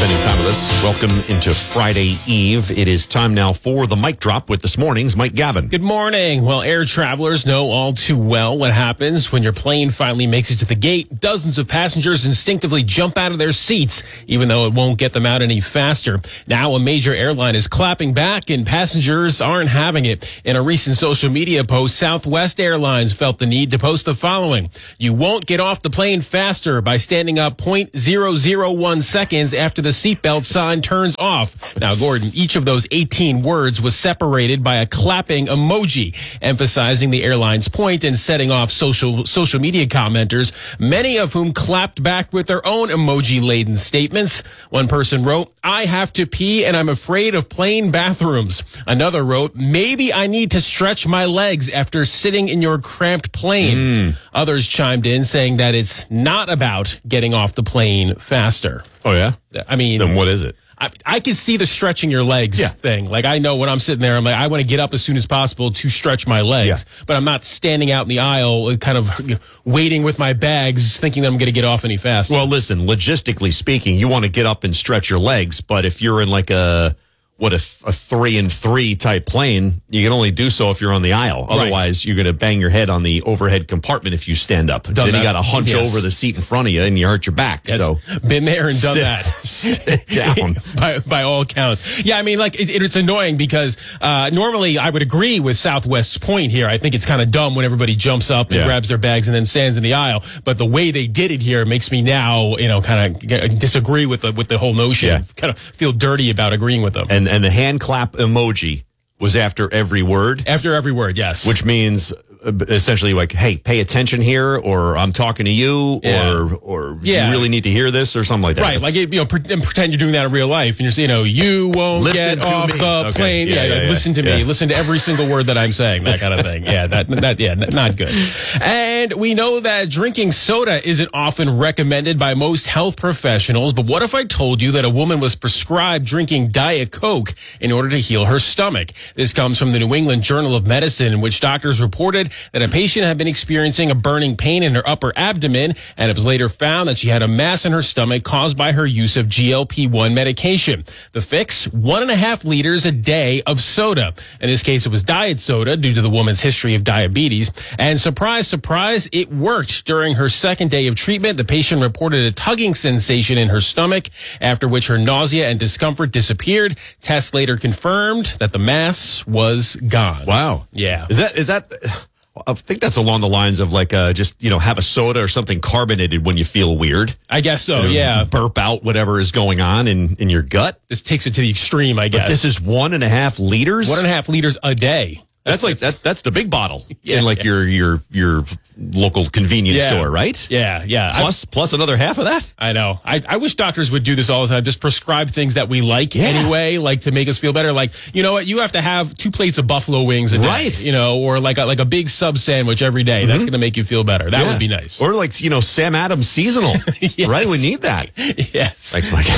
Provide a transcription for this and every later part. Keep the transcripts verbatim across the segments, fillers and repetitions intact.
spending time with us. Welcome into Friday Eve. It is time now for the Mic Drop with this morning's Mike Gavin. Good morning. Well, air travelers know all too well what happens when your plane finally makes it to the gate. Dozens of passengers instinctively jump out of their seats, even though it won't get them out any faster. Now a major airline is clapping back, and passengers aren't having it. In a recent social media post, Southwest Airlines felt the need to post the following: "You won't get off the plane faster by standing up zero point zero zero one seconds after the seatbelt sign turns off." Now, Gordon, each of those eighteen words was separated by a clapping emoji, emphasizing the airline's point and setting off social social media commenters, many of whom clapped back with their own emoji-laden statements. One person wrote, "I have to pee and I'm afraid of plane bathrooms." Another wrote, "Maybe I need to stretch my legs after sitting in your cramped plane." Mm. Others chimed in saying that it's not about getting off the plane faster. Oh, yeah? I mean... Then what is it? I, I can see the stretching your legs yeah. thing. Like, I know when I'm sitting there, I'm like, I want to get up as soon as possible to stretch my legs. Yeah. But I'm not standing out in the aisle kind of you know, waiting with my bags thinking that I'm going to get off any faster. Well, listen, logistically speaking, you want to get up and stretch your legs. But if you're in like a... what a, a three and three type plane, you can only do so if you're on the aisle. Otherwise, right. You're going to bang your head on the overhead compartment if you stand up. Done then that. You got to hunch yes. over the seat in front of you and you hurt your back. Yes. So been there and done sit, that. Sit down. by, by all accounts. Yeah, I mean, like it, it's annoying because uh, normally I would agree with Southwest's point here. I think it's kind of dumb when everybody jumps up and yeah. grabs their bags and then stands in the aisle. But the way they did it here makes me now, you know, kind of disagree with the, with the whole notion. Yeah. Kind of feel dirty about agreeing with them. And And the hand clap emoji was after every word. After every word, yes. Which means uh, essentially like, hey, pay attention here, or I'm talking to you, yeah. or or yeah. you really need to hear this, or something like that. Right, it's, like you know, pre- pretend you're doing that in real life, and you're saying, you know, you won't get off me. the okay. plane. Yeah, yeah, yeah, like, yeah listen to yeah. me, listen to every single word that I'm saying, that kind of thing. Yeah, that that yeah, not good. And we know that drinking soda isn't often recommended by most health professionals, but what if I told you that a woman was prescribed drinking Diet Coke in order to heal her stomach? This comes from the New England Journal of Medicine, in which doctors reported that a patient had been experiencing a burning pain in her upper abdomen, and it was later found that she had a mass in her stomach caused by her use of G L P one medication. The fix, one and a half liters a day of soda. In this case, it was diet soda due to the woman's history of diabetes. And surprise, surprise, it worked. During her second day of treatment, the patient reported a tugging sensation in her stomach, after which her nausea and discomfort disappeared. Tests later confirmed that the mass was gone. Wow. Yeah. Is that, is that, I think that's along the lines of like, uh, just, you know, have a soda or something carbonated when you feel weird. I guess so, you know, yeah. Burp out whatever is going on in, in your gut. This takes it to the extreme, I guess. But this is one and a half liters? One and a half liters a day. That's like that. That's the big bottle yeah, in like yeah. your your your local convenience yeah. store, right? Yeah, yeah. Plus I, plus another half of that. I know. I, I wish doctors would do this all the time. Just prescribe things that we like yeah. anyway, like to make us feel better. Like, you know what? You have to have two plates of buffalo wings a day, right? You know, or like a, like a big sub sandwich every day. Mm-hmm. That's going to make you feel better. That yeah. would be nice. Or like you know Sam Adams seasonal, yes. right? We need that. Yes. Thanks, Mike.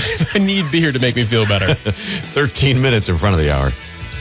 I need beer to make me feel better. Thirteen minutes in front of the hour.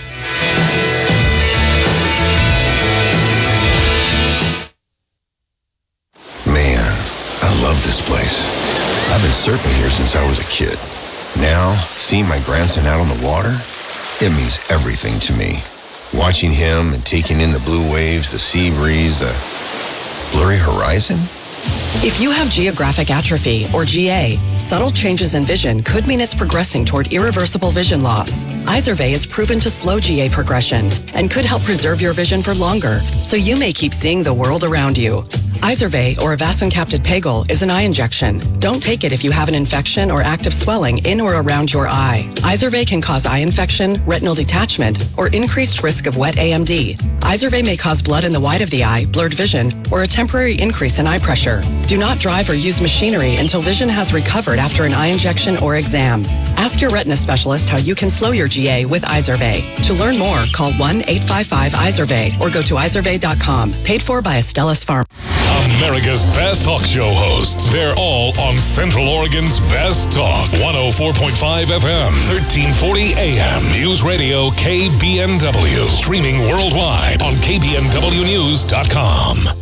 I love this place. I've been surfing here since I was a kid. Now, seeing my grandson out on the water, it means everything to me. Watching him and taking in the blue waves, the sea breeze, the blurry horizon. If you have geographic atrophy, or G A, subtle changes in vision could mean it's progressing toward irreversible vision loss. Izervay is proven to slow G A progression and could help preserve your vision for longer, so you may keep seeing the world around you. Izervay, or avacincaptad pegol, is an eye injection. Don't take it if you have an infection or active swelling in or around your eye. Izervay can cause eye infection, retinal detachment, or increased risk of wet A M D. Izervay may cause blood in the white of the eye, blurred vision, or a temporary increase in eye pressure. Do not drive or use machinery until vision has recovered after an eye injection or exam. Ask your retina specialist how you can slow your G A with Izervay. To learn more, call one eight five five Izervay or go to izervay dot com. Paid for by Astellas Pharma. America's best talk show hosts. They're all on Central Oregon's best talk. one oh four point five F M, thirteen forty A M. News Radio K B N W. Streaming worldwide on K B N W news dot com.